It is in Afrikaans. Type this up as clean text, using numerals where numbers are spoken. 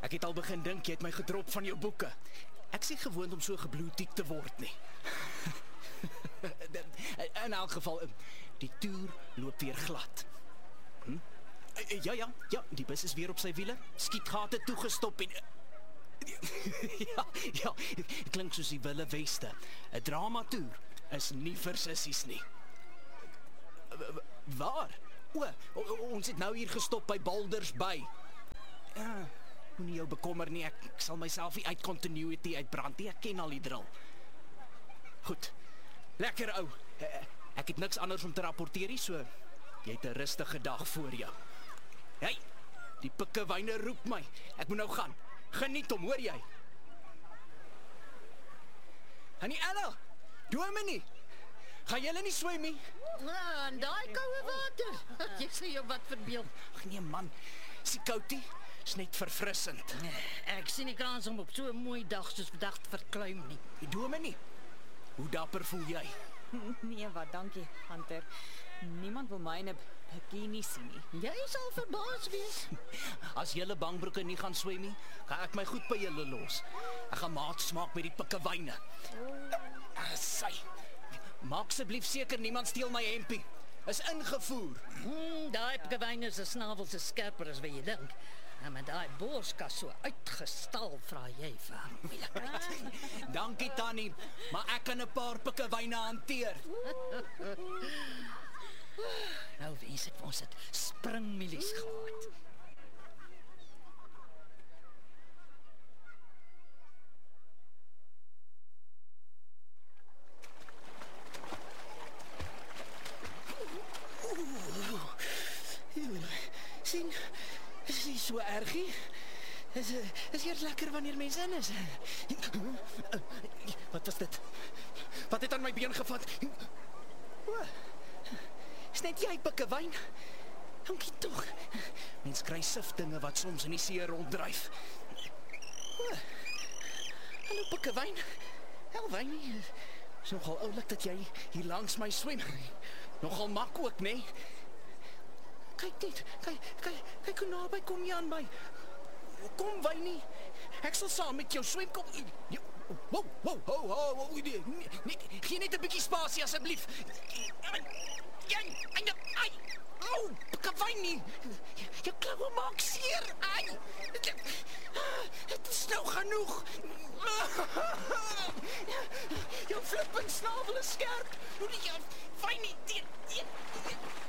Ek het al begin dink jy het my gedrop van jou boeke. Ek sê gewoond om so gebloediek te word nie. In elk geval, die toer loop weer glad. Ja, die bus is weer op sy wiele. Skietgate toegestop en... ja, het klink soos die Wilde Weste. 'n Dramatoer is nie vir sissies nie. Waar? Ons het nou hier gestop by Boulders Bay. Moenie jou bekommer nie, ek sal myself nie uit continuity uitbrand nie, ek ken al die drill. Goed, lekker ou. Ek het niks anders om te rapporteer nie, so jy het 'n rustige dag voor jou. Hey, die pikkewyne roep my. Ek moet nou gaan. Geniet hom, hoor jy? Hannie Ella, Dominee, gaan julle nie swem nie? En daai koue water. Jy sê jou wat verbeel. Ag nee man, is koud nie? Is net verfrissend. Ek sien nie kans om op so 'n mooi dag soos vandag te verkleum nie. Dominee, hoe dapper voel jy? Nee, wat, dankie, Hunter. Niemand wil my in 'n bikini sien nie. Jy sal verbaas wees. As julle bangbroeke nie gaan swem nie, gaan ek my goed by julle los. Ek gaan maat smaak met die pikkewyne. Sy. Maak asseblief seker niemand steel my hempie. Is ingevoer. Daai pikkewyne se snavels is skerper as wat jy dink. En met daai borskas so uitgestal, vra jy vir moeilikheid. Dankie Tannie, maar ek kan 'n paar pikkewyne hanteer. Nou wens ek ons het springmilies gehad. Sien, is nie so ergie. Is eers lekker wanneer mense in is. Wat was dit? Wat het aan my been gevat? Is net jy pikkewyn? Dankie tog. Mens kry siftinge wat soms in die see ronddryf. Hallo pikkewyn. Helwyn, is nogal oulik dat jy hier langs my swem. Nogal mak ook, nee? Kyk net, kyk hoe naby kom jy aan my. Kom Wynie, ek sal saam met jou swem, kom. Wow, gee net 'n bietjie spasie asseblief. Ai, au, Wynie, jou kloue maak seer, ai. Het is nou genoeg. Jou flippend snavel is skerp. Wynie,